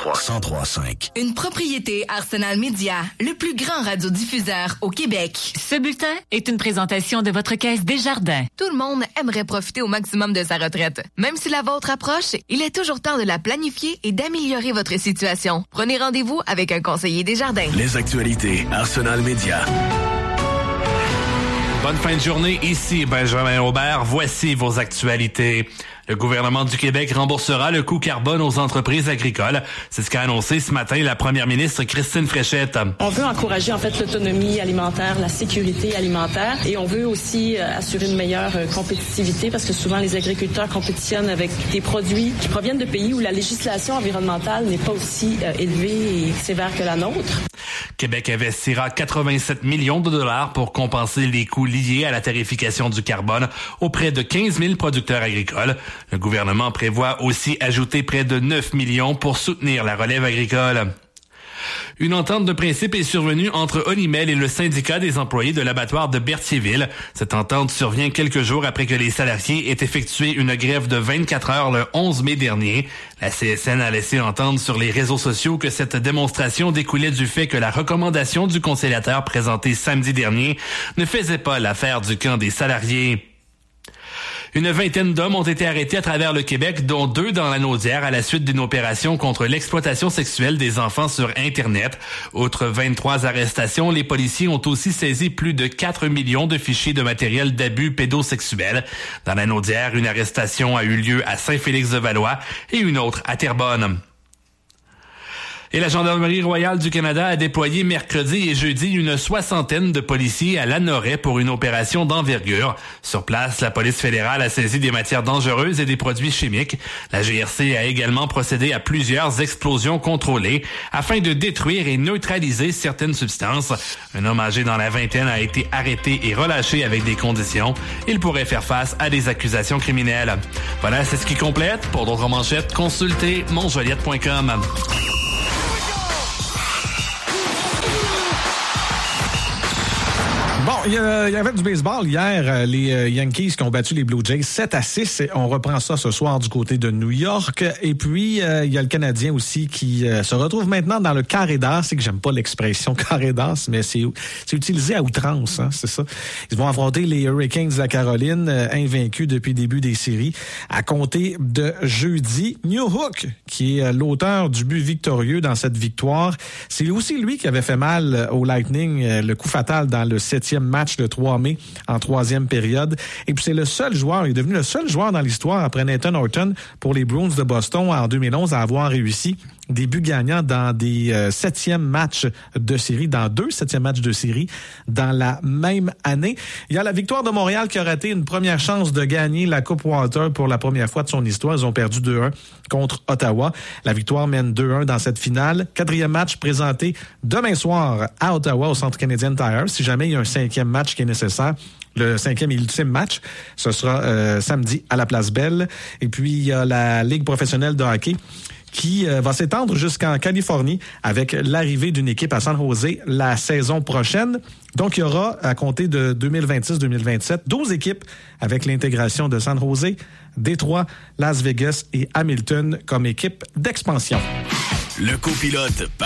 103.5. Une propriété Arsenal Média, le plus grand radiodiffuseur au Québec. Ce bulletin est une présentation de votre Caisse Desjardins. Tout le monde aimerait profiter au maximum de sa retraite. Même si la vôtre approche, il est toujours temps de la planifier et d'améliorer votre situation. Prenez rendez-vous avec un conseiller Desjardins. Les actualités Arsenal Média. Bonne fin de journée, ici Benjamin Aubert. Voici vos actualités. Le gouvernement du Québec remboursera le coût carbone aux entreprises agricoles. C'est ce qu'a annoncé ce matin la première ministre Christine Fréchette. On veut encourager en fait l'autonomie alimentaire, la sécurité alimentaire et on veut aussi assurer une meilleure compétitivité parce que souvent les agriculteurs compétitionnent avec des produits qui proviennent de pays où la législation environnementale n'est pas aussi élevée et sévère que la nôtre. Québec investira 87 millions de dollars pour compenser les coûts liés à la tarification du carbone auprès de 15 000 producteurs agricoles. Le gouvernement prévoit aussi ajouter près de 9 millions pour soutenir la relève agricole. Une entente de principe est survenue entre Honeymel et le syndicat des employés de l'abattoir de Berthierville. Cette entente survient quelques jours après que les salariés aient effectué une grève de 24 heures le 11 mai dernier. La CSN a laissé entendre sur les réseaux sociaux que cette démonstration découlait du fait que la recommandation du conciliateur présentée samedi dernier ne faisait pas l'affaire du camp des salariés. Une vingtaine d'hommes ont été arrêtés à travers le Québec, dont 2 dans la Naudière à la suite d'une opération contre l'exploitation sexuelle des enfants sur Internet. Outre 23 arrestations, les policiers ont aussi saisi plus de 4 millions de fichiers de matériel d'abus pédosexuels. Dans la Naudière, une arrestation a eu lieu à Saint-Félix-de-Valois et une autre à Terrebonne. Et la Gendarmerie royale du Canada a déployé mercredi et jeudi une 60aine de policiers à Lanoraie pour une opération d'envergure. Sur place, la police fédérale a saisi des matières dangereuses et des produits chimiques. La GRC a également procédé à plusieurs explosions contrôlées afin de détruire et neutraliser certaines substances. Un homme âgé dans la vingtaine a été arrêté et relâché avec des conditions. Il pourrait faire face à des accusations criminelles. Voilà, c'est ce qui complète. Pour d'autres manchettes, consultez montjoliette.com. Bon, il y avait du baseball hier. Les Yankees qui ont battu les Blue Jays 7-6. On reprend ça ce soir du côté de New York. Et puis, il y a le Canadien aussi qui se retrouve maintenant dans le carré d'as. C'est que j'aime pas l'expression carré d'as, mais c'est utilisé à outrance, hein, c'est ça. Ils vont affronter les Hurricanes de la Caroline, invaincus depuis le début des séries, à compter de jeudi. Newhook, qui est l'auteur du but victorieux dans cette victoire, c'est aussi lui qui avait fait mal au Lightning, le coup fatal dans le 7e match le 3 mai en 3e période. Et puis c'est le seul joueur, il est devenu le seul joueur dans l'histoire après Nathan Horton pour les Bruins de Boston en 2011 à avoir réussi des buts gagnants dans des 7e matchs de série, dans 2 7e matchs de série dans la même année. Il y a la Victoire de Montréal qui a raté une première chance de gagner la Coupe Walter pour la première fois de son histoire. Ils ont perdu 2-1 contre Ottawa. La Victoire mène 2-1 dans cette finale. 4e match présenté demain soir à Ottawa au Centre Canadian Tire. Si jamais il y a un 5e match qui est nécessaire, le 5e et ultime match, ce sera samedi à la Place Belle. Et puis, il y a la Ligue professionnelle de hockey qui va s'étendre jusqu'en Californie avec l'arrivée d'une équipe à San Jose la saison prochaine. Donc, il y aura, à compter de 2026-2027, 12 équipes avec l'intégration de San Jose, Détroit, Las Vegas et Hamilton comme équipe d'expansion. Le copilote